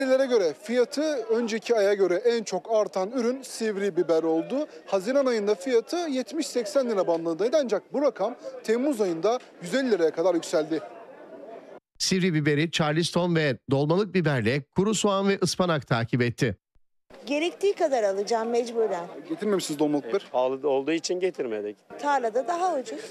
göre fiyatı önceki aya göre en çok artan ürün sivri biber oldu. Haziran ayında fiyatı 70-80 lira bandındaydı ancak bu rakam Temmuz ayında 150 liraya kadar yükseldi. Sivri biberi, Charleston ve dolmalık biberle kuru soğan ve ıspanak takip etti. Gerektiği kadar alacağım mecburen. Getirmemişsiniz dolmalık biber. Pahalı olduğu için getirmedik. Tarlada daha ucuz.